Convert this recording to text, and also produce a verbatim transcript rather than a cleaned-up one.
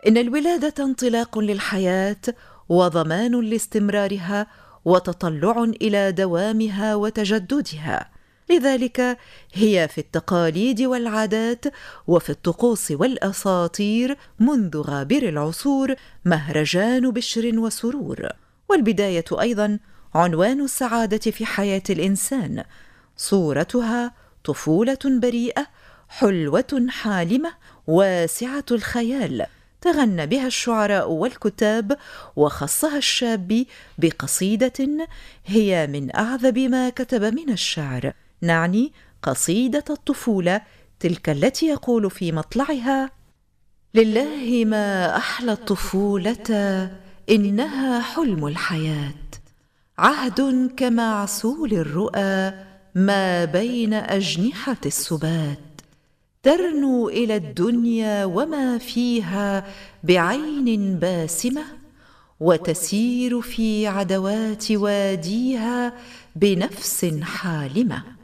إن الولادة انطلاق للحياة وضمان لاستمرارها وتطلع إلى دوامها وتجددها، لذلك هي في التقاليد والعادات وفي الطقوس والأساطير منذ غابر العصور مهرجان بشر وسرور. والبداية أيضا عنوان السعادة في حياة الإنسان، صورتها طفولة بريئة حلوة حالمة واسعة الخيال، تغنى بها الشعراء والكتاب، وخصها الشابي بقصيدة هي من أعذب ما كتب من الشعر، نعني قصيدة الطفولة، تلك التي يقول في مطلعها: لله ما أحلى الطفولة إنها حلم الحياة، عهد كمعسول الرؤى ما بين أجنحة السبات، ترنو إلى الدنيا وما فيها بعين باسمة، وتسير في عدوات واديها بنفس حالمة.